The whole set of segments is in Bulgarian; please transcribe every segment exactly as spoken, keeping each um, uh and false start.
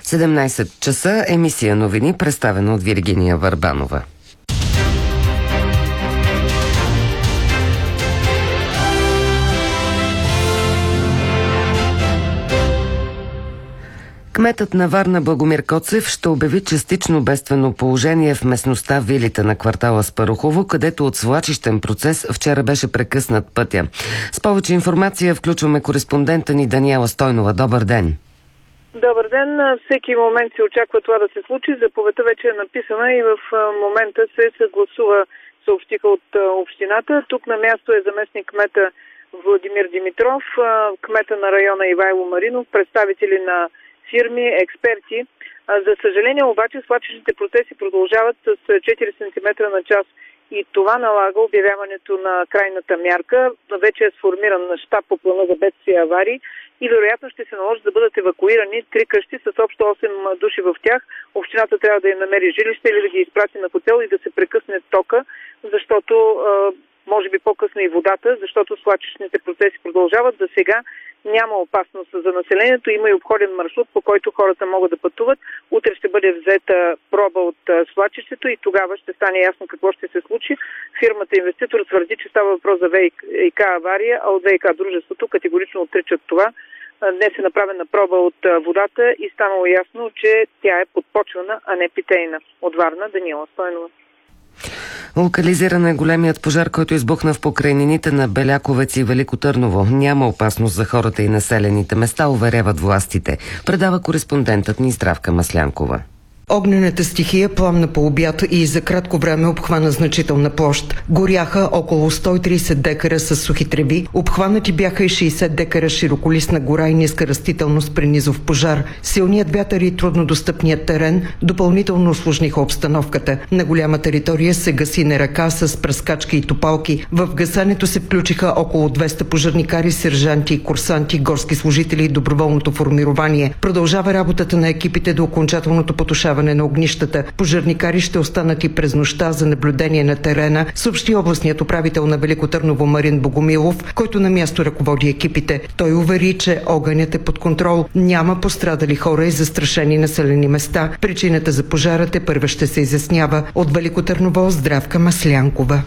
седемнайсет часа, емисия новини, представена от Виргиния Върбанова. Кметът на Варна Благомир Коцев ще обяви частично бедствено положение в местността Вилите на квартала Спарухово, където от свлачищен процес вчера беше прекъснат пътя. С повече информация включваме кореспондента ни Даниела Стойнова. Добър ден! Добър ден! Всеки момент се очаква това да се случи. Заповедта вече е написана и в момента се съгласува, съобщиха от общината. Тук на място е заместник кмета Владимир Димитров, кмета на района Ивайло Маринов, представители на фирми, експерти. За съжаление обаче свлачищните процеси продължават с четири сантиметра на час и това налага обявяването на крайната мярка. Вече е сформиран щаб по плана за бедствия и аварии и вероятно ще се наложи да бъдат евакуирани три къщи с общо осем души в тях. Общината трябва да им намери жилище или да ги изпрати на хотел и да се прекъсне тока, защото може би по-късно и водата, защото свлачищните процеси продължават. За сега няма опасност за населението, има и обходен маршрут, по който хората могат да пътуват. Утре ще бъде взета проба от свлачището и тогава ще стане ясно какво ще се случи. Фирмата инвеститор твърди, че става въпрос за ВиК авария, а от ВиК дружеството категорично отричат това. Днес е направена проба от водата и станало ясно, че тя е подпочвана, а не питейна. От Варна, Даниела Стойнова. Локализиран е големият пожар, който избухна в покрайнините на Беляковец и Велико Търново. Няма опасност за хората и населените места, уверяват властите. Предава кореспондентът ни Здравка Маслянкова. Огнената стихия пламна по обяд и за кратко време обхвана значителна площ. Горяха около сто и трийсет декара с сухи треви, обхванати бяха и шейсет декара широколистна гора и ниска растителност при низов пожар. Силният вятър и труднодостъпният терен допълнително усложниха обстановката. На голяма територия се гаси на ръка с пръскачки и топалки. В гасането се включиха около двеста пожарникари, сержанти, курсанти, горски служители и доброволното формирование. Продължава работата на екипите до окончателното потушаване на огнищата. Пожарникари ще останат и през нощта за наблюдение на терена, съобщи областният управител на Велико Търново Марин Богомилов, който на място ръководи екипите. Той увери, че огънят е под контрол. Няма пострадали хора и застрашени населени места. Причината за пожара тепърва ще се изяснява. От Велико Търново Здравка Маслянкова.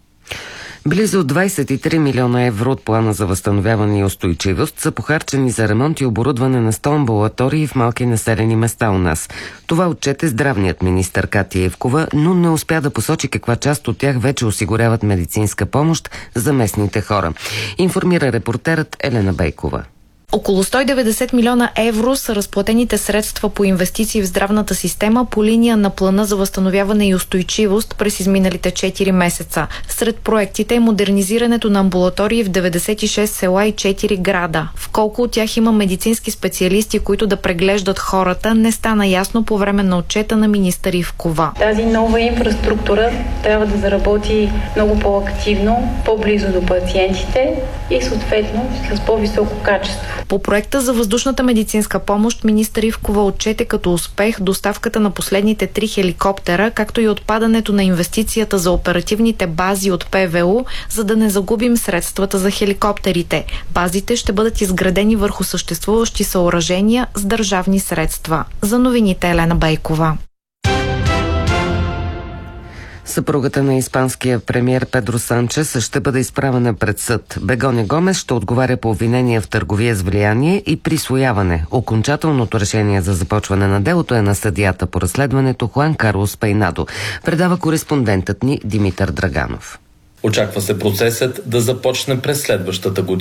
Близо двайсет и три милиона евро от плана за възстановяване и устойчивост са похарчени за ремонт и оборудване на сто амбулатории в малки населени места у нас. Това отчете здравният министър Катя Евкова, но не успя да посочи каква част от тях вече осигуряват медицинска помощ за местните хора. Информира репортерът Елена Бейкова. Около сто и деветдесет милиона евро са разплатените средства по инвестиции в здравната система по линия на плана за възстановяване и устойчивост през изминалите четири месеца. Сред проектите е модернизирането на амбулатории в деветдесет и шест села и четири града. В колко от тях има медицински специалисти, които да преглеждат хората, не стана ясно по време на отчета на министър Ивкова. Тази нова инфраструктура трябва да заработи много по-активно, по-близо до пациентите и съответно с по-високо качество. По проекта за въздушната медицинска помощ министър Ивкова отчете като успех доставката на последните три хеликоптера, както и отпадането на инвестицията за оперативните бази от ПВУ, за да не загубим средствата за хеликоптерите. Базите ще бъдат изградени върху съществуващи съоръжения с държавни средства. За новините Елена Бейкова. Съпругата на испанския премиер Педро Санчес ще бъде изправена пред съд. Бегоне Гомес ще отговаря по обвинения в търговия с влияние и присвояване. Окончателното решение за започване на делото е на съдията по разследването Хуан Карлос Пейнадо. Предава кореспондентът ни Димитър Драганов. Очаква се процесът да започне през следващата година.